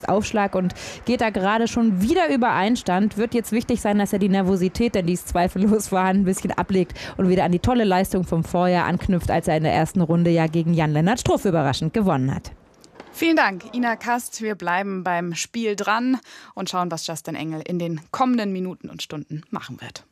Aufschlag und geht da gerade schon wieder über Einstand. Wird jetzt wichtig sein, dass er die Nervosität, denn die ist zweifellos vorhanden, ein bisschen ablegt und wieder an die tolle Leistung vom Vorjahr anknüpft, als er in der ersten Runde ja gegen Jan-Lennart Struff überraschend gewonnen hat. Vielen Dank, Ina Kast. Wir bleiben beim Spiel dran und schauen, was Justin Engel in den kommenden Minuten und Stunden machen wird.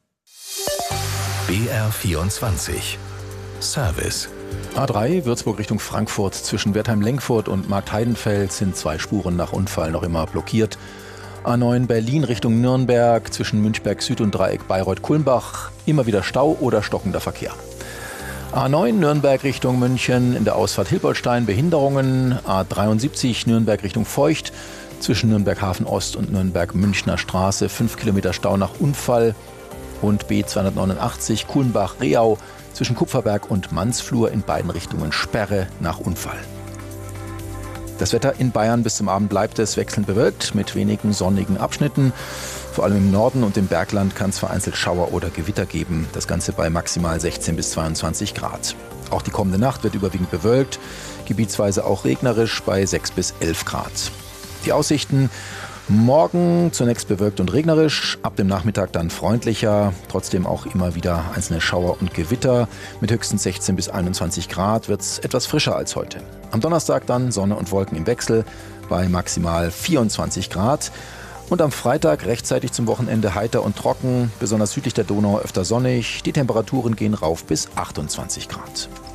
BR24 Service. A3 Würzburg Richtung Frankfurt zwischen Wertheim-Lenkfurt und Marktheidenfeld sind 2 Spuren nach Unfall noch immer blockiert. A9 Berlin Richtung Nürnberg zwischen Münchberg Süd und Dreieck Bayreuth-Kulmbach immer wieder Stau oder stockender Verkehr. A9 Nürnberg Richtung München in der Ausfahrt Hilpoltstein Behinderungen. A73 Nürnberg Richtung Feucht zwischen Nürnberg Hafen Ost und Nürnberg Münchner Straße 5 Kilometer Stau nach Unfall. Und B289 Kulmbach-Reau zwischen Kupferberg und Mansflur in beiden Richtungen Sperre nach Unfall. Das Wetter in Bayern bis zum Abend bleibt es wechselnd bewölkt mit wenigen sonnigen Abschnitten. Vor allem im Norden und im Bergland kann es vereinzelt Schauer oder Gewitter geben. Das Ganze bei maximal 16 bis 22 Grad. Auch die kommende Nacht wird überwiegend bewölkt, gebietsweise auch regnerisch bei 6 bis 11 Grad. Die Aussichten: morgen zunächst bewölkt und regnerisch, ab dem Nachmittag dann freundlicher, trotzdem auch immer wieder einzelne Schauer und Gewitter. Mit höchstens 16 bis 21 Grad wird es etwas frischer als heute. Am Donnerstag dann Sonne und Wolken im Wechsel bei maximal 24 Grad. Und am Freitag rechtzeitig zum Wochenende heiter und trocken, besonders südlich der Donau öfter sonnig. Die Temperaturen gehen rauf bis 28 Grad.